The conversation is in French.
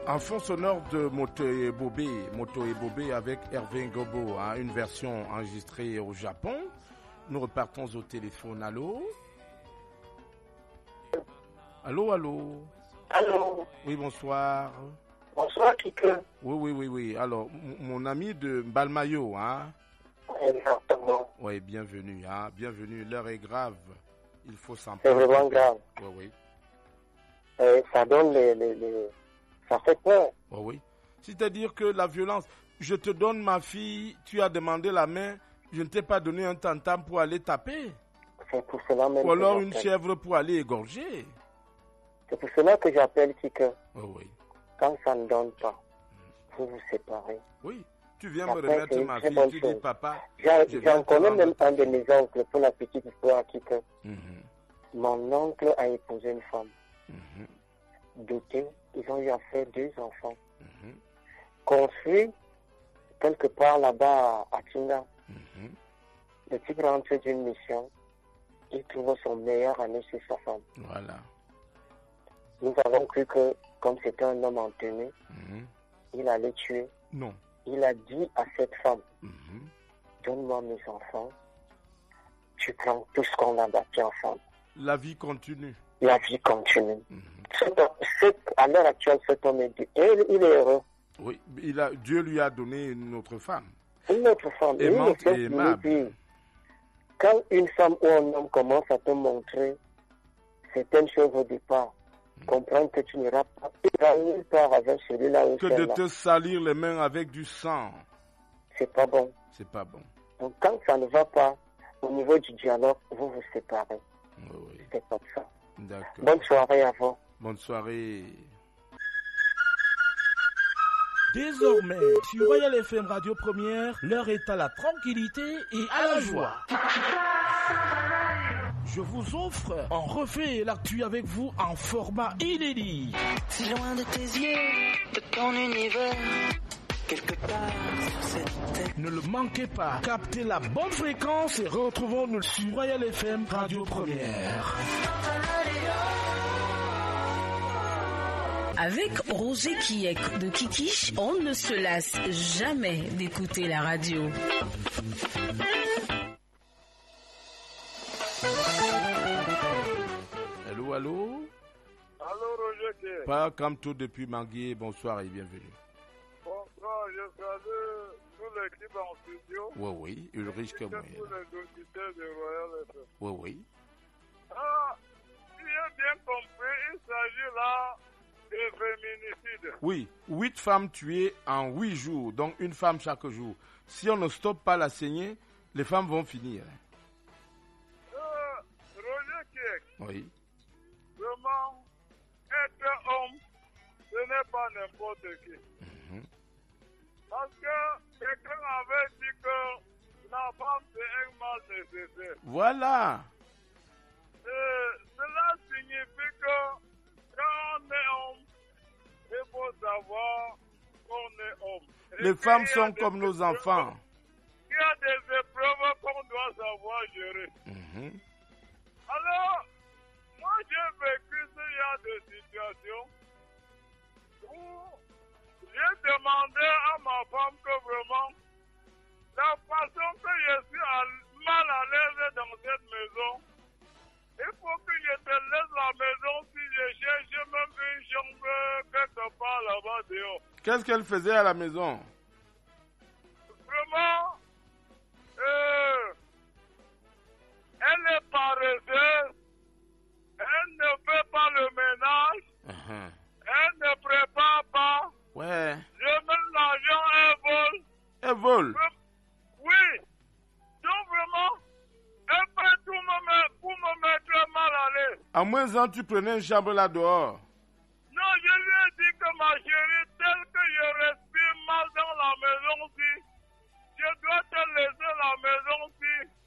En fond sonore de Moto et Bobé avec Hervé Ngobo, hein, une version enregistrée au Japon. Nous repartons au téléphone. Allô? Allô? Allô? Oui, bonsoir. Bonsoir, Kike. Oui. Alors, mon ami de Balmayo, hein? Exactement. Oui, bienvenue, hein? Bienvenue. L'heure est grave. Il faut s'en C'est vraiment grave. Oui. Ça donne ça fait peur. Oui. C'est-à-dire que la violence, je te donne ma fille, tu as demandé la main, je ne t'ai pas donné un tantam pour aller taper. C'est pour cela même. Ou alors une chèvre pour aller égorger. C'est pour cela que j'appelle Kike. Oui. Quand ça ne donne pas, vous vous séparez. Oui. Tu viens me remettre ma fille, tu dis papa. J'en connais même un de mes oncles pour la petite histoire, Kike. Mon oncle a épousé une femme. Doté, ils ont eu à faire 2 enfants. Conçus quelque part là-bas à Tinga. Le type rentre d'une mission, il trouve son meilleur ami chez sa femme. Voilà. Nous avons cru que, comme c'était un homme en tenue, il allait tuer. Non. Il a dit à cette femme, donne-moi mes enfants, tu prends tout ce qu'on a bâti ensemble. La vie continue. La vie continue. À l'heure actuelle, cet homme il est heureux. Oui, Dieu lui a donné une autre femme. Une autre femme. Aimante et aimable. Quand une femme ou un homme commence à te montrer certaines choses au départ, comprendre que tu n'iras pas nulle part avec celui-là ou que de te salir les mains avec du sang. C'est pas bon. C'est pas bon. Donc quand ça ne va pas, au niveau du dialogue, vous vous séparez. Oui. C'est comme ça. D'accord. Bonne soirée à vous. Bonne soirée. Désormais, sur Royal FM Radio Première, l'heure est à la tranquillité et à la joie. Je vous offre en refait l'actu avec vous en format inédit. Si loin de tes yeux, de ton univers, quelque part sur cette terre. Ne le manquez pas, captez la bonne fréquence et retrouvons-nous sur Royal FM Radio Première. Avec Roger Kiek de Kikish, on ne se lasse jamais d'écouter la radio. Allô? Allô, Roger Kiek. Pas comme tout depuis Manguier, bonsoir et bienvenue. Bonsoir, je salue toute l'équipe en studio. Oui, Ulrich comme moi. Tous les auditeurs de Royal FM. Oui. Ah, si j'ai bien compris, il s'agit là de féminicide. Oui, 8 femmes tuées en 8 jours, donc une femme chaque jour. Si on ne stoppe pas la saignée, les femmes vont finir. Roger Kiek. Oui. Vraiment, être homme, ce n'est pas n'importe qui. Parce que quelqu'un avait dit que la femme c'est un mal nécessaire. Voilà. Cela signifie que quand on est homme, il faut savoir qu'on est homme. Les femmes sont comme nos enfants. Il y a des épreuves qu'on doit savoir gérer. Alors, moi j'ai vécu il y a des situations où j'ai demandé à ma femme que vraiment, la façon que je suis mal à l'aise dans cette maison, il faut que je te laisse la maison si je cherche même une chambre quelque part là-bas dehors. Qu'est-ce qu'elle faisait à la maison? Vraiment, elle est paresseuse, elle ne fait pas le ménage, elle ne prépare pas. Ouais. Je mets l'argent, elle vole. Elle vole? Oui. Donc vraiment, elle fait tout pour me mettre mal à l'aise. À moins tu prenais une chambre là dehors. Non, je lui ai dit que ma chérie, tel que je respire mal dans la maison-ci, je dois te laisser la maison-ci.